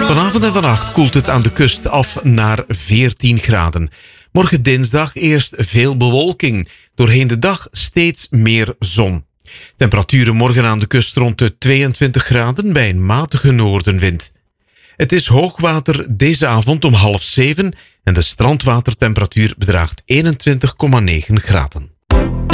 Vanavond en vannacht koelt het aan de kust af naar 14 graden. Morgen dinsdag eerst veel bewolking. Doorheen de dag steeds meer zon. Temperaturen morgen aan de kust rond de 22 graden bij een matige noordenwind. Het is hoogwater deze avond om 6:30 en de strandwatertemperatuur bedraagt 21,9 graden.